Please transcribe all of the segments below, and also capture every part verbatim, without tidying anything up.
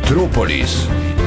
Metropolis.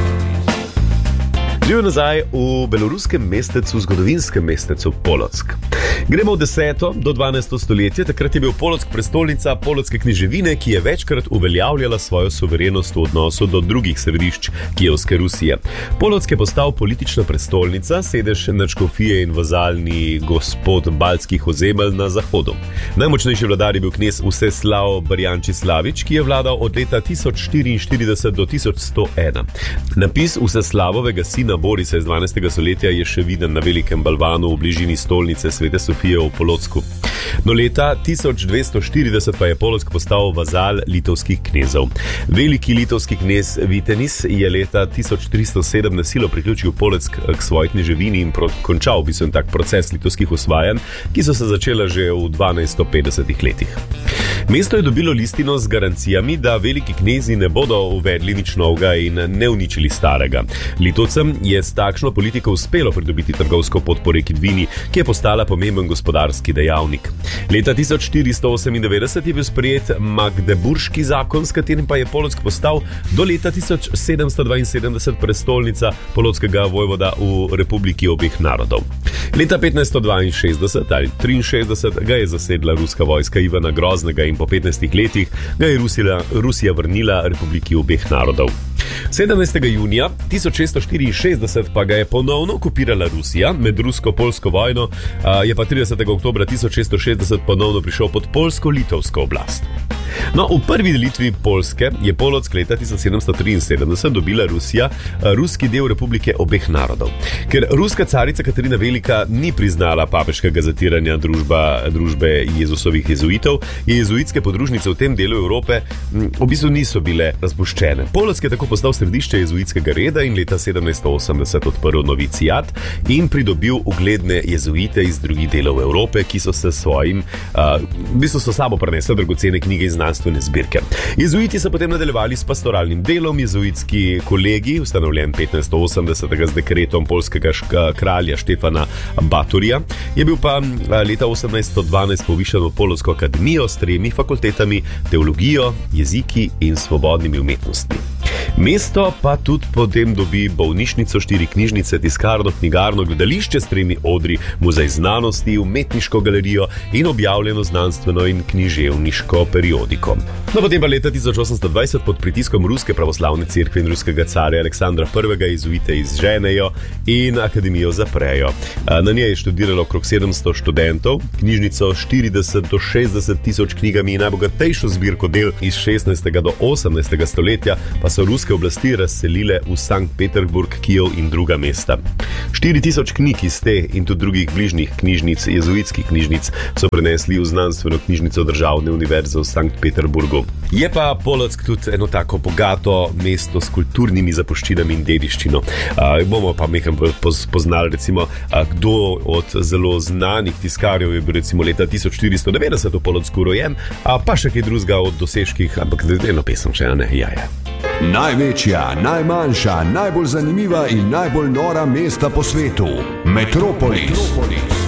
Živijo nazaj v beloruskem mestecu, zgodovinskem mestecu Polock. Gremo v deseto do dvanajsto stoletje, takrat je bil Polock prestolnica polotske kneževine, ki je večkrat uveljavljala svojo suverenost v odnosu do drugih središč Kijevske Rusije. Polock je postal politična prestolnica, sedež nadškofije in vazalni gospod baltskih ozemelj na zahodu. Najmočnejši vladar je bil knez Vseslav Barjančislavič, ki je vladal od leta tisoč štiriinštirideset do tisoč sto ena. Napis Vseslavovega sina Borisa iz dvanajstega stoletja je še viden na velikem balvanu v bližini stolnice Svete Sofije v Polocku. No, leta tisoč dvesto štirideset pa je Polock postal vazal litovskih knezov. Veliki litovski knez Vytenis je leta tisoč tristo sedem na silo priključil Polock k svoji kneževini in pro- končal bi se tak proces litovskih osvajanj, ki so se začela že v dvanajststo petdesetih letih. Mesto je dobilo listino z garancijami, da veliki knezi ne bodo uvedli nič novega in ne uničili starega. Litovcem je s takšno politiko uspelo pridobiti trgovsko pot po reki Dvini, ki je postala pomemben gospodarski dejavnik. Leta tisoč štiristo osemindevetdeset je bil sprejet Magdeburški zakon, s katerim pa je Polock postal do leta tisoč sedemsto dvainsedemdeset prestolnica polotskega vojvoda v Republiki obeh narodov. Leta petnajststo dvainšestdeset ali triinšestdeset ga je zasedla ruska vojska Ivana Groznega in po petnajstih letih ga je Rusija, Rusija vrnila Republiki obeh narodov. sedemnajstega junija tisoč šeststo štiriinšestdeset pa ga je ponovno okupirala Rusija med rusko-polsko vojno, je pa tridesetega oktobra tisoč šeststo šestdeset ponovno prišel pod polsko-litovsko oblast. No, v prvi delitvi Poljske je Polock leta tisoč sedemsto triinsedemdeset dobila Rusija, ruski del Republike obeh narodov. Ker ruska carica Katarina Velika ni priznala papeškega zatiranja družba, družbe Jezusovih jezuitov, jezuitske podružnice v tem delu Evrope v bistvu niso bile razpuščene. Polock je tako postal središče jezuitskega reda in leta sedemnajststo osemdeset odprl novicijat in pridobil ugledne jezuite iz drugih delov Evrope, ki so se svojim, uh, v bistvu so sabo prinesli dragocene knjige in znanstvene zbirke. Jezuiti so potem nadaljevali s pastoralnim delom. Jezuitski kolegi, ustanovljen petnajststo osemdesetega z dekretom poljskega ška, kralja Štefana Batorija, je bil pa leta osemnajststo dvanajst povišen v Polotsko akademijo s tremi fakultetami, teologijo, jeziki in svobodnimi umetnostmi. Mesto pa tudi potem dobi bolnišnico, štiri knjižnice, tiskarno, knjigarno, gledališče s tremi odri, muzej znanosti, umetniško galerijo in objavljeno znanstveno in književniško periodiko. No, potem pa leta tisoč osemsto dvajset pod pritiskom Ruske pravoslavne cerkve in ruskega carja Aleksandra prvega jezuite izženejo in akademijo zaprejo. Na njej je študiralo okrog sedemsto študentov, knjižnico štirideset do šestdeset tisoč knjigami in najbogatejšo zbirko del iz šestnajstega do osemnajstega stoletja pa so ruske oblasti razselile v Sankt Peterburg, Kijev in druga mesta. štiri tisoč knjig iz te in tudi drugih bližnjih knjižnic, jezuitskih knjižnic, so prenesli v znanstveno knjižnico Državne univerze v Sankt Peterburgu. Je pa Polock tudi eno tako bogato mesto s kulturnimi zapuščinami in dediščino. Uh, bomo pa meham poznali recimo, uh, kdo od zelo znanih tiskarjev je bil recimo leta tisoč štiristo devetdeset v Polocku rojen, a pa še kaj drugega od dosežkih, ampak eno pesem še, ne, ja, ja. Največja, najmanjša, najbolj zanimiva in najbolj nora mesta po svetu. Metropolis. Metropolis.